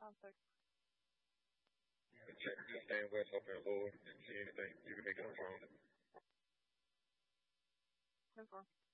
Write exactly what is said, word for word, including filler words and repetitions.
Check, just staying west, open Lord. If you see anything, you can make it on phone. ten four.